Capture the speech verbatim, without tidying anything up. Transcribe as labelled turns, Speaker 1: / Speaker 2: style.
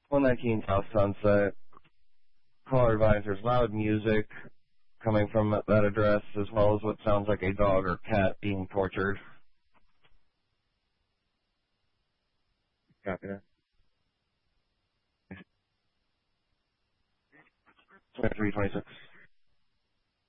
Speaker 1: one nineteen South Sunset. Caller advised there's loud music coming from that address, as well as what sounds like a dog or cat being tortured. Copy that. twenty-three twenty-six.